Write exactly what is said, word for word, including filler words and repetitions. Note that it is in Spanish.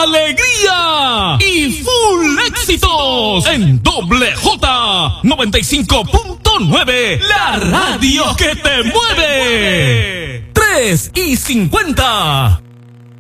alegría y full éxitos en Doble J noventa y cinco punto nueve, la radio que te mueve. tres y cincuenta.